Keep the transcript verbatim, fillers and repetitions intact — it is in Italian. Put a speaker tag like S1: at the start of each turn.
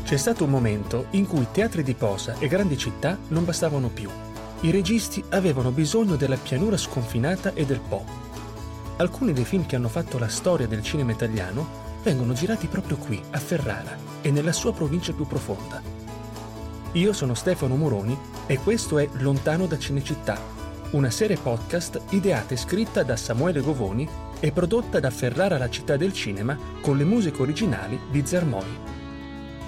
S1: C'è stato un momento in cui teatri di posa e grandi città non bastavano più. I registi avevano bisogno della pianura sconfinata e del Po. Alcuni dei film che hanno fatto la storia del cinema italiano vengono girati proprio qui, a Ferrara, e nella sua provincia più profonda. Io sono Stefano Moroni e questo è Lontano da Cinecittà, una serie podcast ideata e scritta da Samuele Govoni e prodotta da Ferrara la città del cinema con le musiche originali di Zermoi.